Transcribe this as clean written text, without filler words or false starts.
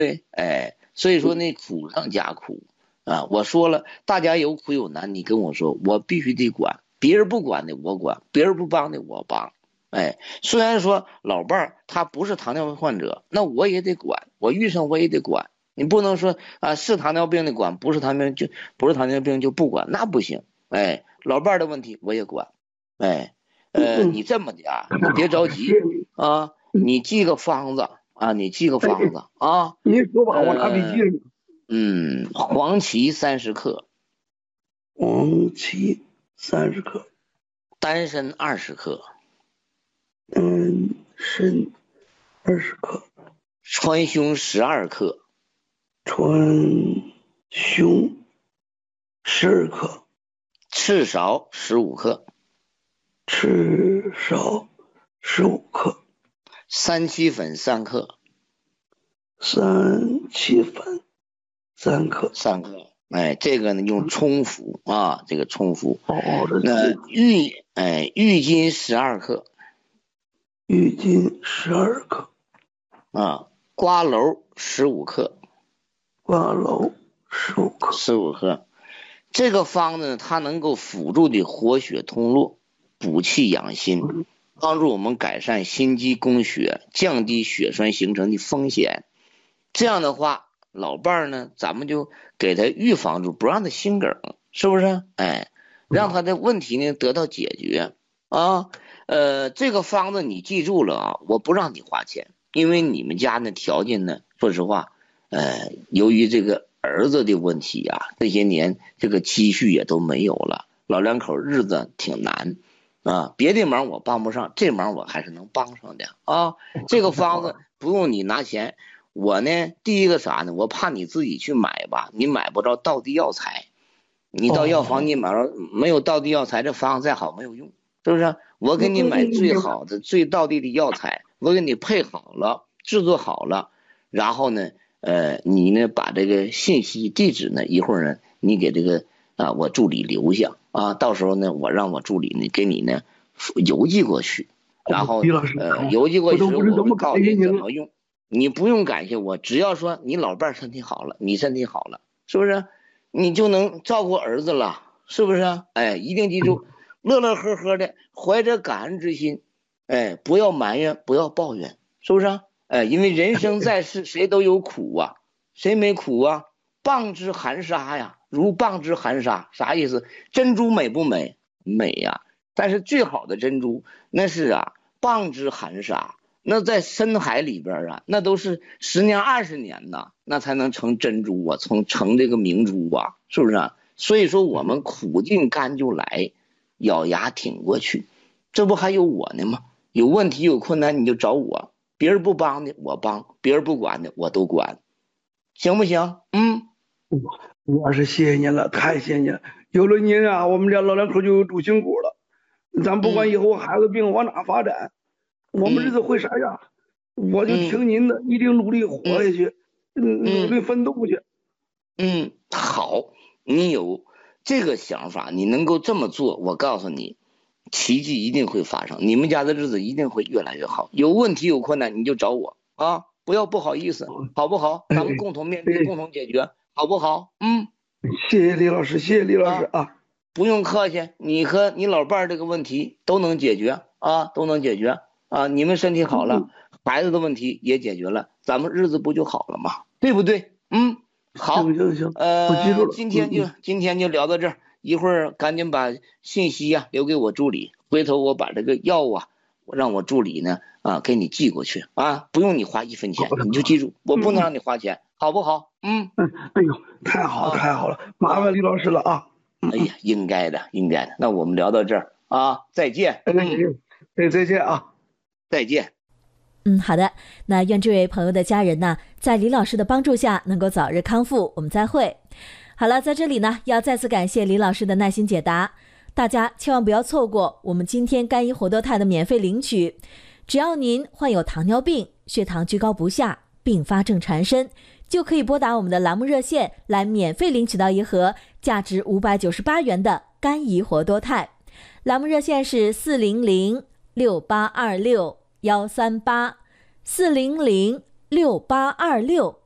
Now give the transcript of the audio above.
对？哎，所以说那苦上加苦啊！我说了，大家有苦有难，你跟我说，我必须得管，别人不管的我管，别人不帮的我帮。哎，虽然说老伴儿他不是糖尿病患者，那我也得管，我遇上我也得管。你不能说啊，是糖尿病的管，不是糖尿病就不管，那不行。哎，老伴儿的问题我也管。哎，你这么的啊，你别着急啊，你记个方子啊，你记个方子啊。 你说吧，我拿笔记着。 黄芪30克， 黄芪30克， 丹参20克， 参20克， 川芎12克， 川芎12克， 赤芍15克， 赤芍15克， 三七粉3克， 三七粉3克， 哎，这个呢用冲服啊，这个冲服。那郁金12克， 郁金12克， 啊，瓜蒌15克， 瓜蒌15克。 这个方子呢，它能够辅助的活血通络、补气养心，帮助我们改善心肌供血，降低血栓形成的风险。这样的话，老伴儿呢，咱们就给他预防住，不让他心梗，是不是？哎，让他的问题呢得到解决啊。这个方子你记住了啊，我不让你花钱，因为你们家呢条件呢，说实话，由于这个儿子的问题啊，这些年这个积蓄也都没有了，老两口日子挺难啊。别的忙我帮不上，这忙我还是能帮上的啊。这个方子不用你拿钱。我呢，第一个啥呢？我怕你自己去买吧，你买不着道地药材，你到药房你买着没有道地药材，这方再好没有用，是不是？我给你买最好的、最道地的药材，我给你配好了，制作好了，然后呢，你呢把这个信息地址呢，一会儿呢你给这个我助理留下啊，到时候呢我让我助理呢给你呢邮寄过去，然后邮寄过去时候我会告诉你怎么用。你不用感谢我，只要说你老伴身体好了，你身体好了，是不是？你就能照顾儿子了，是不是？哎，一定记住，乐乐呵呵的，怀着感恩之心，哎，不要埋怨，不要抱怨，是不是？哎，因为人生在世，谁都有苦啊，谁没苦啊？蚌之含沙呀，如蚌之含沙，啥意思？珍珠美不美？美呀，但是最好的珍珠那是蚌之含沙。那在深海里边啊，那都是10年20年呐，那才能成珍珠啊，成这个明珠啊，是不是啊？所以说我们苦尽甘就来，咬牙挺过去，这不还有我呢吗？有问题有困难你就找我，别人不帮的我帮，别人不管的我都管，行不行？ 我是谢谢您了，太谢谢您了，有了您啊，我们家老两口就有主心骨了，咱不管以后孩子病往哪发展。我们日子会啥样，我就听您的，一定努力活下去，努力奋斗去。 好，你有这个想法，你能够这么做，我告诉你，奇迹一定会发生，你们家的日子一定会越来越好。有问题有困难你就找我啊，不要不好意思，好不好？咱们共同面对，共同解决，好不好？ 谢谢李老师，谢谢李老师啊， 不用客气，你和你老伴这个问题都能解决啊，都能解决。你们身体好了，孩子的问题也解决了，咱们日子不就好了吗？对不对？好， 行，我记住了。 今天就聊到这儿，一会儿赶紧把信息留给我助理，回头我把这个药我让我助理呢给你寄过去不用你花1分钱，你就记住，我不能让你花钱，好不好？ 哎呦，太好了，麻烦李老师了啊。 哎呀，应该的，那我们聊到这儿再见。 再见啊。 再见。 好的，那愿这位朋友的家人呢，在李老师的帮助下能够早日康复，我们再会。好了，在这里呢，要再次感谢李老师的耐心解答，大家千万不要错过我们今天肝胰活多肽的免费领取。只要您患有糖尿病、血糖居高不下、并发症缠身，就可以拨打我们的栏目热线来免费领取到一盒价值598元的肝胰活多肽。栏目热线是400-6826-138，400-6826-138。